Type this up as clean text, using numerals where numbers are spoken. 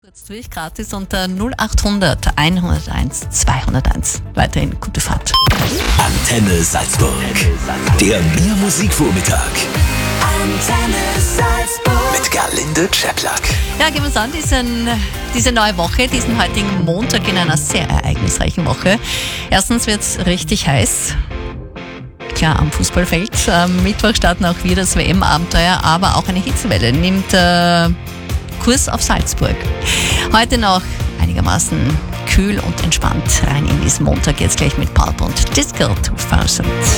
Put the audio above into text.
Kurz durch, gratis unter 0800 101 201. Weiterhin gute Fahrt. Antenne Salzburg. Der Mehr-Musik-Vormittag. Antenne Salzburg. Mit Gerlinde Czeplak. Ja, gehen wir uns an, diese neue Woche, diesen heutigen Montag in einer sehr ereignisreichen Woche. Erstens wird es richtig heiß. Klar, am Fußballfeld. Am Mittwoch starten auch wieder das WM-Abenteuer, aber auch eine Hitzewelle nimmt Kurs auf Salzburg. Heute noch einigermaßen kühl und entspannt rein in diesen Montag. Jetzt gleich mit Pulp und Disco 2000.